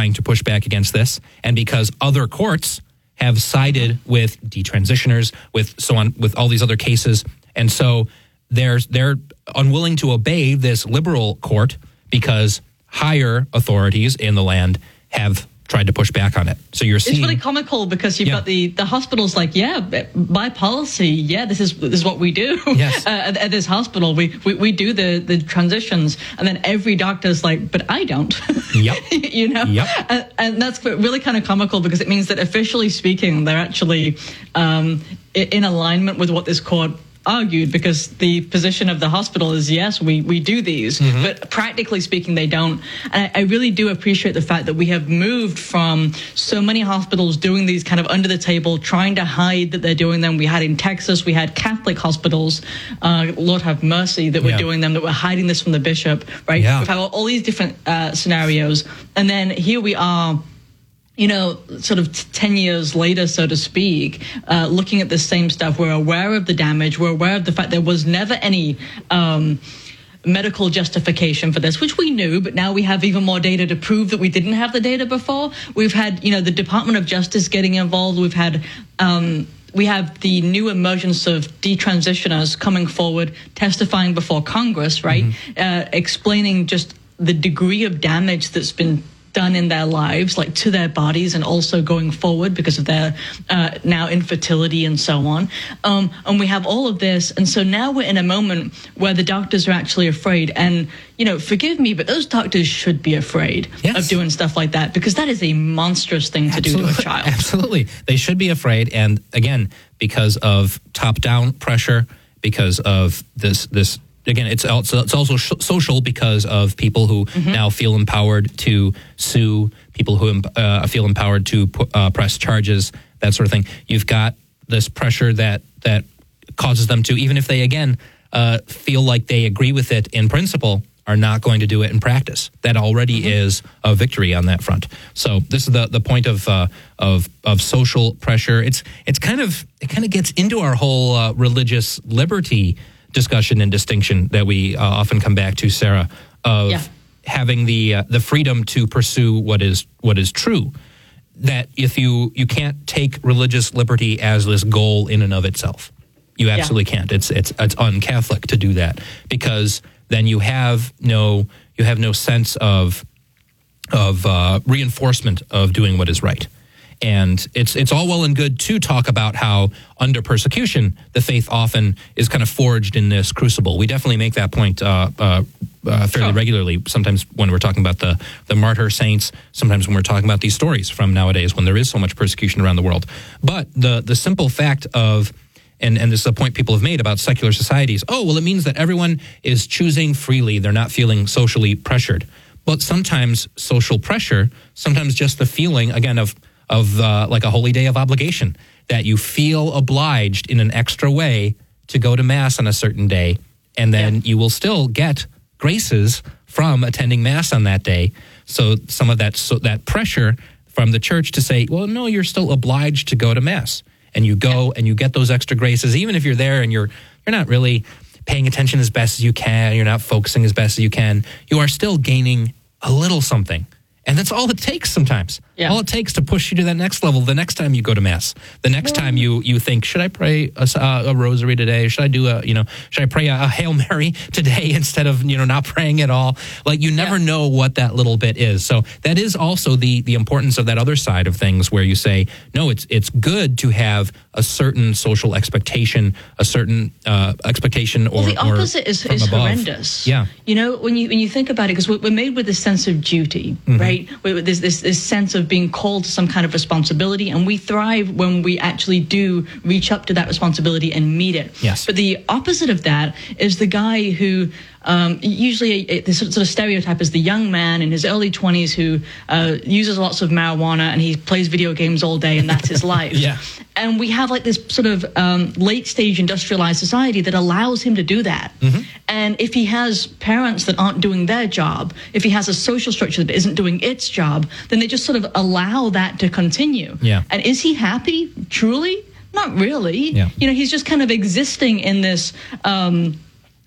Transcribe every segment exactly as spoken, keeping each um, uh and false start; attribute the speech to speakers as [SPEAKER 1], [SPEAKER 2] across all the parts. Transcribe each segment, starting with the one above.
[SPEAKER 1] trying to push back against this, and because other courts have sided with detransitioners, with so on, with all these other cases, and so they're they're unwilling to obey this liberal court because higher authorities in the land have tried to push back on it. So you're seeing...
[SPEAKER 2] It's really comical because you've
[SPEAKER 1] yeah.
[SPEAKER 2] got the, the hospitals like, yeah, by policy, yeah, this is this is what we do.
[SPEAKER 1] Yes.
[SPEAKER 2] uh, at, at this hospital. We, we, we do the, the transitions, and then every doctor's like, but I don't.
[SPEAKER 1] Yep.
[SPEAKER 2] you know?
[SPEAKER 1] Yep.
[SPEAKER 2] And, and that's really kind of comical because it means that officially speaking, they're actually um, in alignment with what this court argued, because the position of the hospital is, yes, we, we do these, mm-hmm. but practically speaking, they don't. And I, I really do appreciate the fact that we have moved from so many hospitals doing these kind of under the table, trying to hide that they're doing them. We had in Texas, we had Catholic hospitals, uh, Lord have mercy, that were yeah. doing them, that were hiding this from the bishop, right?
[SPEAKER 1] Yeah.
[SPEAKER 2] We've had all, all these different uh, scenarios. And then here we are, you know, sort of t- ten years later, so to speak, uh, looking at the same stuff. We're aware of the damage. We're aware of the fact there was never any um, medical justification for this, which we knew, but now we have even more data to prove that we didn't have the data before. We've had, you know, the Department of Justice getting involved. We've had... Um, We have the new emergence of detransitioners coming forward, testifying before Congress, right, mm-hmm. uh, explaining just the degree of damage that's been done in their lives, like to their bodies, and also going forward because of their uh, now infertility and so on. Um, and we have all of this. And so now we're in a moment where the doctors are actually afraid. And, you know, forgive me, but those doctors should be afraid yes. of doing stuff like that, because that is a monstrous thing to
[SPEAKER 1] Absolutely.
[SPEAKER 2] do to a child.
[SPEAKER 1] Absolutely. They should be afraid. And again, because of top-down pressure, because of this this Again, it's also, it's also social because of people who mm-hmm. now feel empowered to sue, people who uh, feel empowered to uh, press charges, that sort of thing. You've got this pressure that that causes them to, even if they, again, uh, feel like they agree with it in principle, are not going to do it in practice. That already mm-hmm. is a victory on that front. So this is the, the point of uh, of of social pressure. It's it's kind of it kind of gets into our whole uh, religious liberty discussion and distinction that we uh, often come back to, Sarah, of yeah. having the uh, the freedom to pursue what is what is true. That if you you can't take religious liberty as this goal in and of itself, you absolutely yeah. can't. It's it's it's un-Catholic to do that, because then you have no you have no sense of of uh, reinforcement of doing what is right. And it's it's all well and good to talk about how under persecution, the faith often is kind of forged in this crucible. We definitely make that point uh, uh, uh, fairly sure. regularly, sometimes when we're talking about the, the martyr saints, sometimes when we're talking about these stories from nowadays when there is so much persecution around the world. But the, the simple fact of, and, and this is a point people have made about secular societies, oh, well, it means that everyone is choosing freely. They're not feeling socially pressured. But sometimes social pressure, sometimes just the feeling, again, of of uh, like a holy day of obligation, that you feel obliged in an extra way to go to Mass on a certain day, and then yeah. you will still get graces from attending Mass on that day. So some of that so that pressure from the church to say, well, no, you're still obliged to go to Mass, and you go yeah. and you get those extra graces, even if you're there and you're you're not really paying attention as best as you can, you're not focusing as best as you can, you are still gaining a little something. And that's all it takes sometimes. Yeah. All it takes to push you to that next level the next time you go to Mass. The next well, time you you think, should I pray a, a rosary today? Should I do a, you know, should I pray a, a Hail Mary today instead of, you know, not praying at all? Like, you never yeah. know what that little bit is. So that is also the the importance of that other side of things, where you say, no, it's it's good to have a certain social expectation, a certain uh, expectation or
[SPEAKER 2] Well, the opposite
[SPEAKER 1] or
[SPEAKER 2] is, is horrendous.
[SPEAKER 1] Yeah.
[SPEAKER 2] You know, when you when you think about it, because we're made with this sense of duty, mm-hmm. right? There's this, this sense of being called to some kind of responsibility, and we thrive when we actually do reach up to that responsibility and meet it.
[SPEAKER 1] Yes.
[SPEAKER 2] But the opposite of that is the guy who um, usually a, this sort of stereotype is the young man in his early twenties who uh, uses lots of marijuana and he plays video games all day, and that's his life.
[SPEAKER 1] Yeah.
[SPEAKER 2] And we have like this sort of um, late-stage industrialized society that allows him to do that. Mm-hmm. And if he has parents that aren't doing their job, if he has a social structure that isn't doing its job, then they just sort of allow that to continue.
[SPEAKER 1] Yeah.
[SPEAKER 2] And is he happy, truly? Not really.
[SPEAKER 1] Yeah.
[SPEAKER 2] You know, he's just kind of existing in this... Um,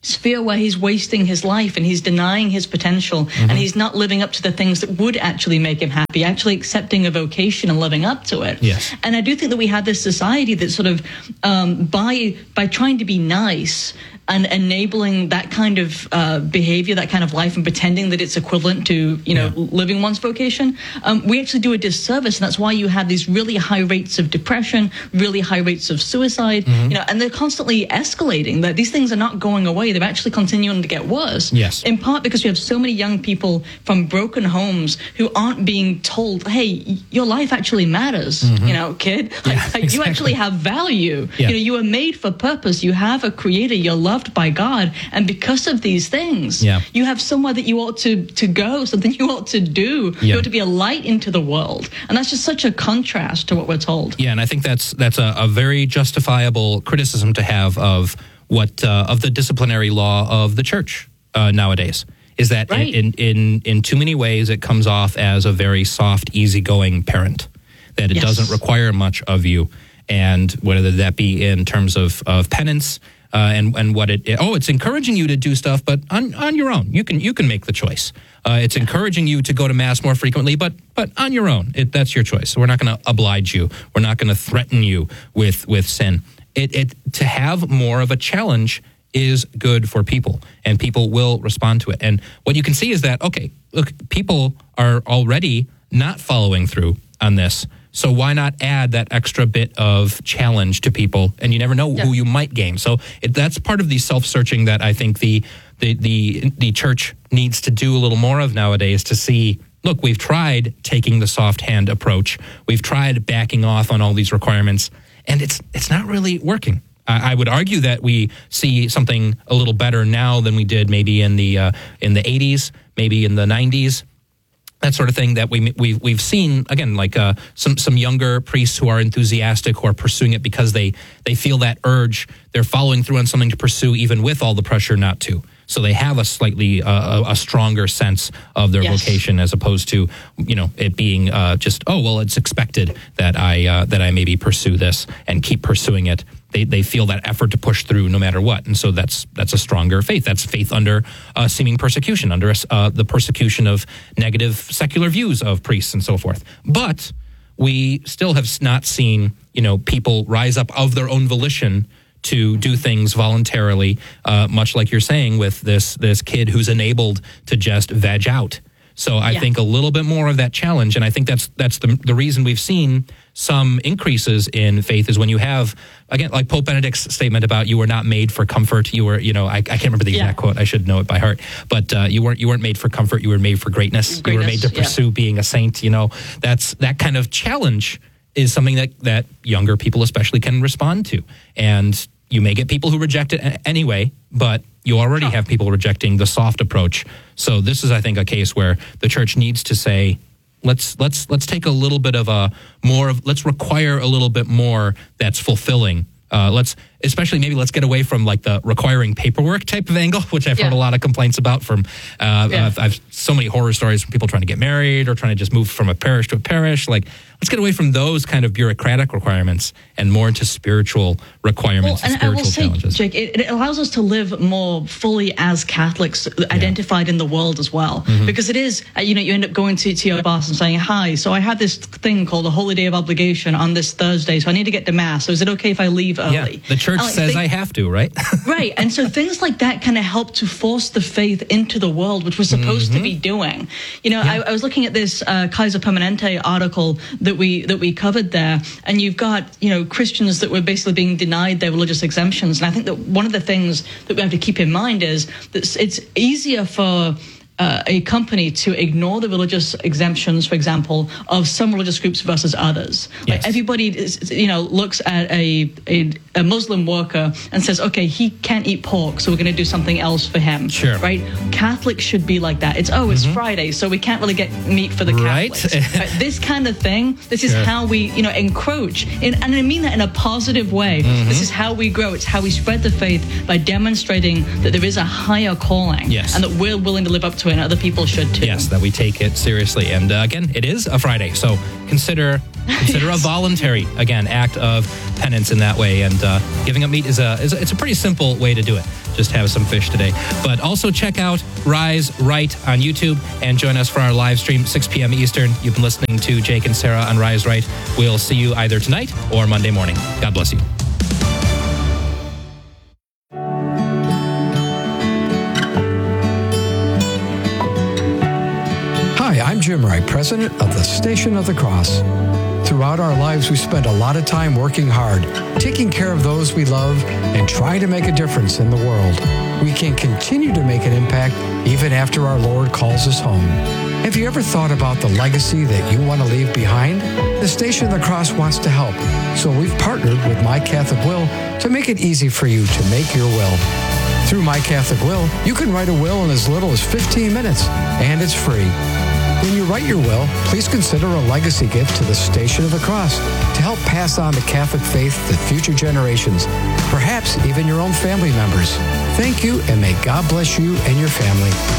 [SPEAKER 2] sphere where he's wasting his life and he's denying his potential mm-hmm. and he's not living up to the things that would actually make him happy, actually accepting a vocation and living up to it.
[SPEAKER 1] Yes.
[SPEAKER 2] And I do think that we have this society that sort of, um, by by trying to be nice and enabling that kind of uh, behavior, that kind of life, and pretending that it's equivalent to, you know, yeah. living one's vocation, um, we actually do a disservice. And that's why you have these really high rates of depression, really high rates of suicide, mm-hmm. you know, and they're constantly escalating. That these things are not going away. They're actually continuing to get worse.
[SPEAKER 1] Yes.
[SPEAKER 2] In part because we have so many young people from broken homes who aren't being told, hey, your life actually matters, mm-hmm. you know, kid. Like,
[SPEAKER 1] yeah,
[SPEAKER 2] like
[SPEAKER 1] exactly.
[SPEAKER 2] You actually have value.
[SPEAKER 1] Yeah.
[SPEAKER 2] You know, you were made for purpose. You have a creator. You're loved by God, and because of these things,
[SPEAKER 1] yeah.
[SPEAKER 2] you have somewhere that you ought to to go, something you ought to do.
[SPEAKER 1] Yeah.
[SPEAKER 2] You ought to be a light into the world, and that's just such a contrast to what we're told.
[SPEAKER 1] Yeah, and I think that's that's a, a very justifiable criticism to have of what uh, of the disciplinary law of the church uh, nowadays. Is that
[SPEAKER 2] right.
[SPEAKER 1] in, in in too many ways it comes off as a very soft, easygoing parent, that it
[SPEAKER 2] yes.
[SPEAKER 1] doesn't require much of you, and whether that be in terms of of penance. Uh, and and what it, it oh it's encouraging you to do stuff, but on, on your own you can you can make the choice. Uh, it's encouraging you to go to mass more frequently, but but on your own. It, that's your choice. So we're not going to oblige you. We're not going to threaten you with with sin. It it to have more of a challenge is good for people, and people will respond to it. And what you can see is that okay, look, people are already not following through on this. So why not add that extra bit of challenge to people? And you never know yeah. who you might gain. So it, that's part of the self-searching that I think the, the the the church needs to do a little more of nowadays, to see, look, we've tried taking the soft hand approach. We've tried backing off on all these requirements, and it's it's not really working. I, I would argue that we see something a little better now than we did maybe in the uh, in the eighties, maybe in the nineties. That sort of thing that we we've we've seen again, like uh, some some younger priests who are enthusiastic, who are pursuing it because they they feel that urge. They're following through on something to pursue, even with all the pressure not to. So they have a slightly uh, a, a stronger sense of their yes. vocation, as opposed to, you know, it being uh, just, oh well, it's expected that I uh, that I maybe pursue this and keep pursuing it. They they feel that effort to push through no matter what, and so that's that's a stronger faith. That's faith under uh, seeming persecution, under uh, the persecution of negative secular views of priests and so forth. But we still have not seen, you know, people rise up of their own volition to do things voluntarily, uh, much like you're saying with this this kid who's enabled to just veg out. So I yeah. think a little bit more of that challenge, and I think that's that's the the reason we've seen some increases in faith is when you have, again, like Pope Benedict's statement about you were not made for comfort. You were, you know, I, I can't remember the exact yeah. quote. I should know it by heart. But uh, you weren't you weren't made for comfort. You were made for greatness. greatness you were made to pursue yeah. being a saint. You know, that's that kind of challenge is something that that younger people especially can respond to. And you may get people who reject it anyway, but you already have people rejecting the soft approach. So this is, I think, a case where the church needs to say, let's let's let's take a little bit of a more of let's require a little bit more that's fulfilling. Uh, let's especially maybe let's get away from like the requiring paperwork type of angle, which I've yeah. heard a lot of complaints about from. Uh, yeah. I've, I've so many horror stories from people trying to get married or trying to just move from a parish to a parish. Like, let's get away from those kind of bureaucratic requirements and more into spiritual requirements
[SPEAKER 2] well,
[SPEAKER 1] and, and spiritual
[SPEAKER 2] I will say,
[SPEAKER 1] challenges.
[SPEAKER 2] Jake, it, it allows us to live more fully as Catholics, yeah. identified in the world as well. Mm-hmm. Because it is, you know, you end up going to, to your boss and saying, hi, so I have this thing called a Holy Day of Obligation on this Thursday, so I need to get to Mass. So is it okay if I leave early?
[SPEAKER 1] Yeah, the church
[SPEAKER 2] like,
[SPEAKER 1] says
[SPEAKER 2] they,
[SPEAKER 1] I have to, right?
[SPEAKER 2] Right. And so things like that kind of help to force the faith into the world, which we're supposed mm-hmm. to be doing. You know, yeah. I, I was looking at this uh, Kaiser Permanente article that we that we covered there, and you've got, you know, Christians that were basically being denied their religious exemptions. And I think that one of the things that we have to keep in mind is that it's easier for Uh, a company to ignore the religious exemptions, for example, of some religious groups versus others.
[SPEAKER 1] Yes.
[SPEAKER 2] Like everybody, is, you know, looks at a, a a Muslim worker and says, okay, he can't eat pork, so we're going to do something else for him.
[SPEAKER 1] Sure.
[SPEAKER 2] Right? Catholics should be like that. It's, oh, it's mm-hmm. Friday, so we can't really get meat for the Catholics.
[SPEAKER 1] Right?
[SPEAKER 2] Right? This kind of thing, this is
[SPEAKER 1] sure.
[SPEAKER 2] how we, you know, encroach. In, and I mean that in a positive way. Mm-hmm. This is how we grow. It's how we spread the faith by demonstrating that there is a higher calling.
[SPEAKER 1] Yes.
[SPEAKER 2] And that we're willing to live up to it, and other people should too.
[SPEAKER 1] Yes, that we take it seriously. And uh, again, it is a Friday, so consider consider a voluntary, again, act of penance in that way. And uh, giving up meat is a, is a it's a pretty simple way to do it. Just have some fish today. But also check out Rise Right on YouTube and join us for our live stream, six p.m. Eastern. You've been listening to Jake and Sarah on Rise Right. We'll see you either tonight or Monday morning. God bless you.
[SPEAKER 3] Hi, I'm Jim Wright, president of the Station of the Cross. Throughout our lives, we spend a lot of time working hard, taking care of those we love, and trying to make a difference in the world. We can continue to make an impact even after our Lord calls us home. Have you ever thought about the legacy that you want to leave behind? The Station of the Cross wants to help, so we've partnered with My Catholic Will to make it easy for you to make your will. Through My Catholic Will, you can write a will in as little as fifteen minutes, and it's free. When you write your will, please consider a legacy gift to the Station of the Cross to help pass on the Catholic faith to future generations, perhaps even your own family members. Thank you, and may God bless you and your family.